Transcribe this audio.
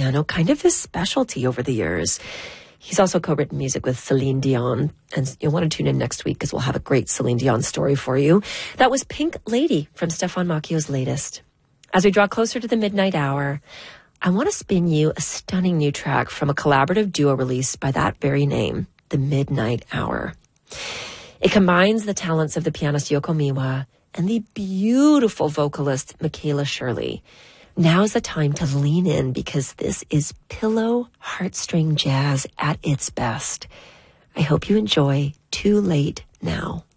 piano, kind of his specialty over the years. He's also co-written music with Celine Dion, and you'll want to tune in next week because we'll have a great Celine Dion story for you. That was Pink Lady from Stefan Macchio's latest. As we draw closer to the midnight hour, I want to spin you a stunning new track from a collaborative duo released by that very name, The Midnight Hour. It combines the talents of the pianist Yoko Miwa and the beautiful vocalist Michaela Shirley. Now's the time to lean in because this is pillow heartstring jazz at its best. I hope you enjoy Too Late Now.